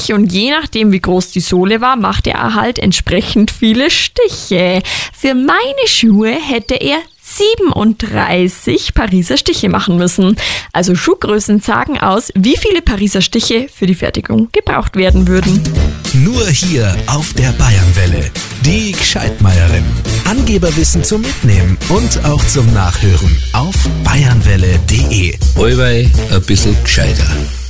Stich und je nachdem, wie groß die Sohle war, machte er halt entsprechend viele Stiche. Für meine Schuhe hätte er 37 Pariser Stiche machen müssen. Also Schuhgrößen sagen aus, wie viele Pariser Stiche für die Fertigung gebraucht werden würden. Nur hier auf der Bayernwelle. Die Gscheidmeierin. Angeberwissen zum Mitnehmen und auch zum Nachhören auf bayernwelle.de. Allweil ein bisschen gescheiter.